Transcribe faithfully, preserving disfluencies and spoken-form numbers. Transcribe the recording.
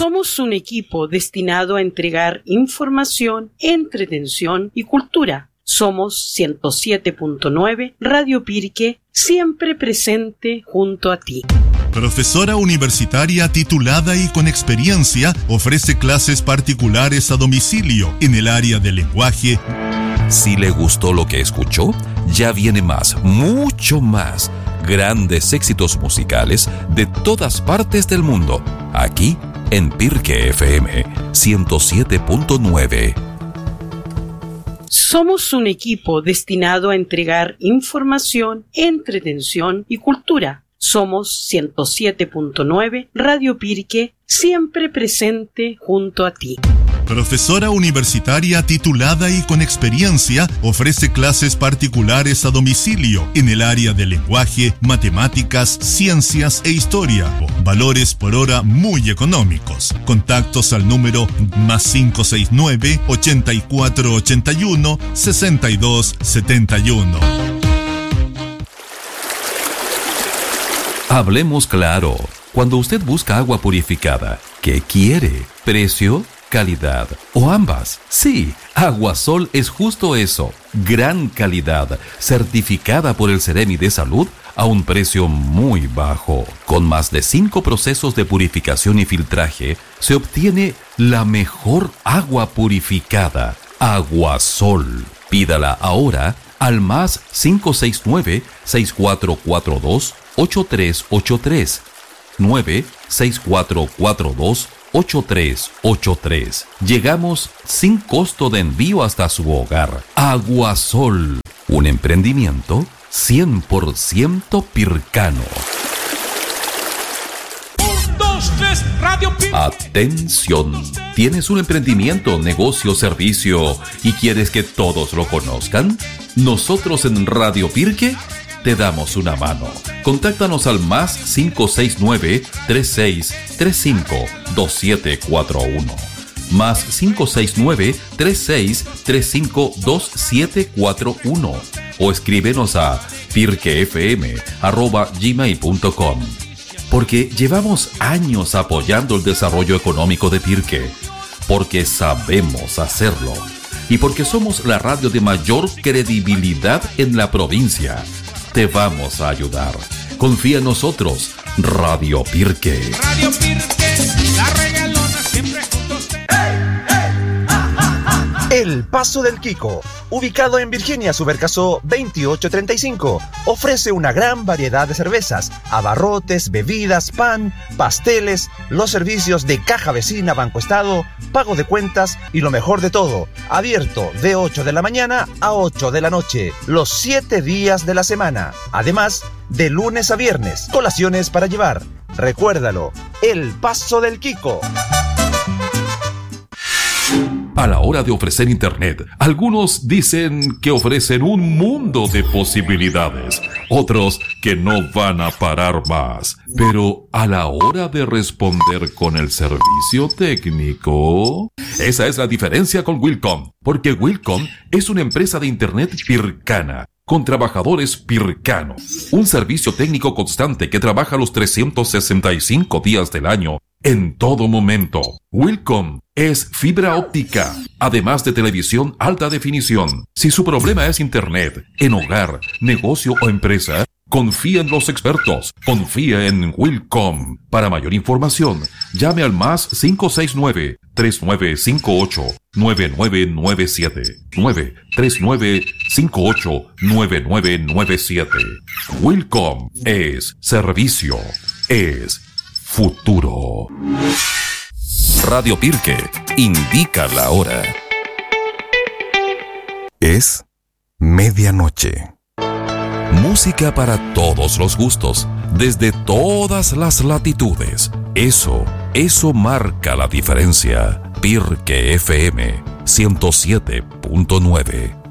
Somos un equipo destinado a entregar información, entretención y cultura. Somos ciento siete punto nueve Radio Pirque, siempre presente junto a ti. Profesora universitaria titulada y con experiencia, ofrece clases particulares a domicilio en el área de lenguaje. Si le gustó lo que escuchó, ya viene más, mucho más. Grandes éxitos musicales de todas partes del mundo, aquí en Pirque F M ciento siete punto nueve. Somos un equipo destinado a entregar información, entretención y cultura. Somos ciento siete punto nueve Radio Pirque, siempre presente junto a ti. Profesora universitaria titulada y con experiencia, ofrece clases particulares a domicilio en el área de lenguaje, matemáticas, ciencias e historia. Valores por hora muy económicos. Contactos al número más cinco seis nueve, ochenta y cuatro ochenta y uno, sesenta y dos setenta y uno. Hablemos claro. Cuando usted busca agua purificada, ¿qué quiere? ¿Precio? ¿Calidad? ¿O ambas? Sí, Aguasol es justo eso. Gran calidad, certificada por el Ceremi de Salud a un precio muy bajo. Con más de cinco procesos de purificación y filtraje, se obtiene la mejor agua purificada. Aguasol. Pídala ahora al más cinco seis nueve, seis cuatro cuatro dos, ocho tres ocho tres. nueve seis cuatro cuatro dos, ocho tres ocho tres. Llegamos sin costo de envío hasta su hogar. Aguasol, un emprendimiento cien por ciento pircano. Un, dos, tres, Radio Pirque. Atención, ¿tienes un emprendimiento, negocio, servicio y quieres que todos lo conozcan? Nosotros en Radio Pirque te damos una mano. Contáctanos al más cinco seis nueve, tres seis tres cinco, dos siete cuatro uno. Más cinco seis nueve, tres seis tres cinco, dos siete cuatro uno. O escríbenos a pirquefm arroba gmail punto com. Porque llevamos años apoyando el desarrollo económico de Pirque. Porque sabemos hacerlo. Y porque somos la radio de mayor credibilidad en la provincia. Te vamos a ayudar. Confía en nosotros. Radio Pirque. Radio Pirque, la regalona siempre juntos. El Paso del Quico, ubicado en Virginia Subercaso veintiocho treinta y cinco, ofrece una gran variedad de cervezas, abarrotes, bebidas, pan, pasteles, los servicios de caja vecina, Banco Estado, pago de cuentas y lo mejor de todo, abierto de ocho de la mañana a ocho de la noche, los siete días de la semana. Además, de lunes a viernes, colaciones para llevar. Recuérdalo, El Paso del Quico. A la hora de ofrecer internet, algunos dicen que ofrecen un mundo de posibilidades, otros que no van a parar más. Pero a la hora de responder con el servicio técnico, esa es la diferencia con Wilcom, porque Wilcom es una empresa de internet pircana, con trabajadores pircanos, un servicio técnico constante que trabaja los trescientos sesenta y cinco días del año, en todo momento. Wilcom es fibra óptica, además de televisión alta definición. Si su problema es internet, en hogar, negocio o empresa, confía en los expertos. Confía en Wilcom. Para mayor información, llame al más cinco seis nueve, tres nueve cinco ocho, nueve nueve nueve siete. nueve tres nueve cinco ocho, nueve nueve nueve siete. Wilcom es servicio. Es futuro. Radio Pirque indica la hora. Es medianoche. Música para todos los gustos, desde todas las latitudes. Eso, eso marca la diferencia. Pirque F M ciento siete punto nueve.